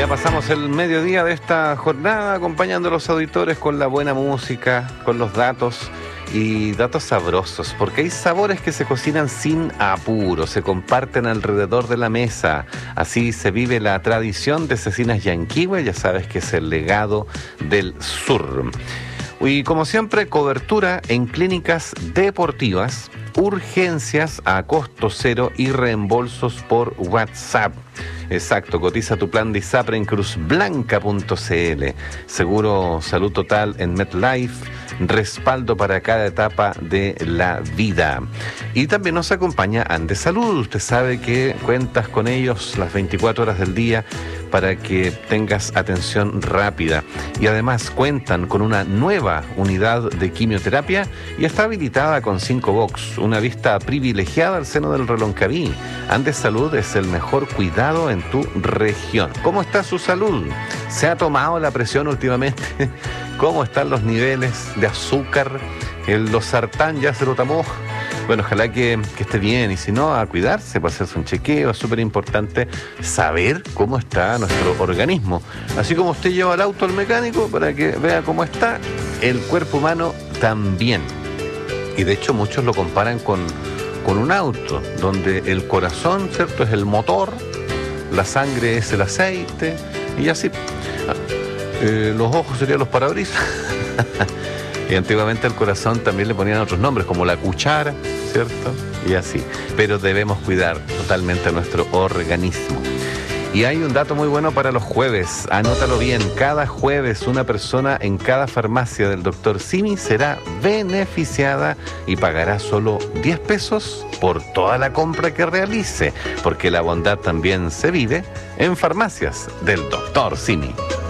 Ya pasamos el mediodía de esta jornada acompañando a los auditores con la buena música, con los datos y datos sabrosos, porque hay sabores que se cocinan sin apuro, se comparten alrededor de la mesa. Así se vive la tradición de Cecinas Yanquihue, ya sabes que es el legado del sur. Y como siempre, cobertura en clínicas deportivas, urgencias a costo cero y reembolsos por WhatsApp. Exacto, cotiza tu plan de ISAPRE en cruzblanca.cl. Seguro Salud Total en MetLife, respaldo para cada etapa de la vida. Y también nos acompaña Andes Salud. Usted sabe que cuentas con ellos las 24 horas del día para que tengas atención rápida. Y además cuentan con una nueva unidad de quimioterapia y está habilitada con 5 box, una vista privilegiada al seno del Reloncaví. Andes Salud es el mejor cuidado en tu región. ¿Cómo está su salud? ¿Se ha tomado la presión últimamente? ¿Cómo están los niveles de azúcar? El losartán ya se lo tomó. Bueno, ojalá que esté bien, y si no, a cuidarse, para hacerse un chequeo. Es súper importante saber cómo está nuestro organismo. Así como usted lleva el auto al mecánico para que vea cómo está, el cuerpo humano también. Y de hecho muchos lo comparan con un auto, donde el corazón, ¿cierto?, es el motor, la sangre es el aceite, y así. Los ojos serían los parabrisas. Y antiguamente al corazón también le ponían otros nombres, como la cuchara, ¿cierto? Y así. Pero debemos cuidar totalmente a nuestro organismo. Y hay un dato muy bueno para los jueves, anótalo bien: cada jueves una persona en cada farmacia del Dr. Simi será beneficiada y pagará solo 10 pesos por toda la compra que realice, porque la bondad también se vive en farmacias del Dr. Simi.